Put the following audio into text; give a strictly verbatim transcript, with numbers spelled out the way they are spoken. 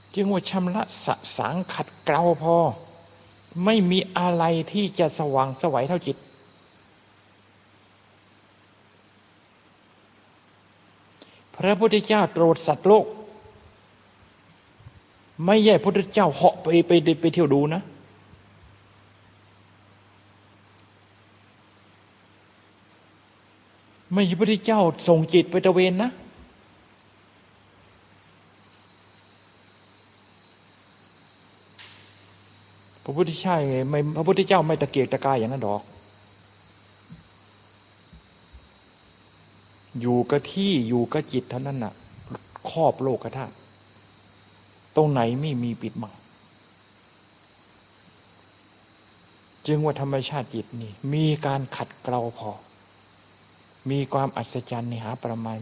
จึงว่าชำระสะสางขัดเกลาพอไม่มีอะไรที่จะสว่างไสวเท่าจิตพระพุทธเจ้าโปรดสัตว์โลกไม่ใช่พระพุทธเจ้าเหาะไปไปไปเที่ยวดูนะไม่ใช่พระพุทธเจ้าส่งจิตไปตระเวนนะพระพุทธเจ้าไม่พระพุทธเจ้าไม่ตะเกียกตะกายอย่างนั้นดอกอยู่กับที่อยู่กับจิตเท่านั้นน่ะครอบโลกธาตุตรงไหนไม่มีปิดบังจึงว่าธรรมชาติจิตนี่มีการขัดเกลาพอมีความอัศจรรย์นี่หาประมาณ